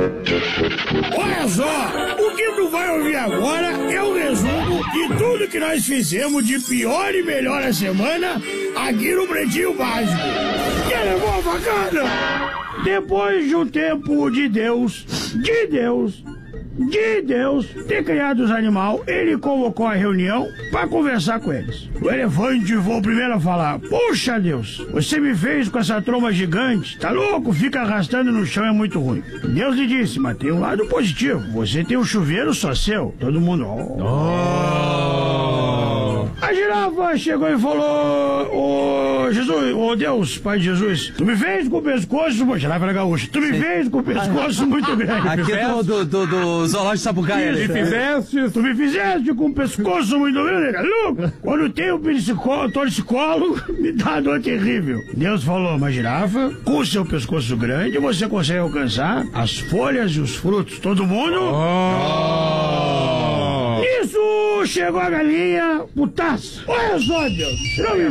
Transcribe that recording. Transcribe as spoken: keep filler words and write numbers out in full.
Olha só, o que tu vai ouvir agora é o resumo de tudo que nós fizemos de pior e melhor a semana aqui no Pretinho Básico. Quer levar a facada? Depois de um tempo de Deus, de Deus, de Deus ter criado os animais, ele convocou a reunião para conversar com eles. O elefante foi o primeiro a falar: puxa Deus, você me fez com essa tromba gigante, tá louco? Fica arrastando no chão, é muito ruim. Deus lhe disse: mas tem um lado positivo, você tem um chuveiro só seu. Todo mundo... Oh. Oh. A girafa chegou e falou: ô oh, Jesus, ô oh Deus, Pai de Jesus, tu me fez com o pescoço... A girafa era gaúcha. Tu me Sim. fez com o pescoço muito grande. Aqui é do, do, do, do zoológico Sapucaia. Tu me fizeste, tu me fizeste com o pescoço muito grande, louco. Quando tem o torcicolo, me dá dor terrível. Deus falou: mas girafa, com o seu pescoço grande, você consegue alcançar as folhas e os frutos. Todo mundo? Oh. Isso chegou a galinha, putaça. Olha só, Deus.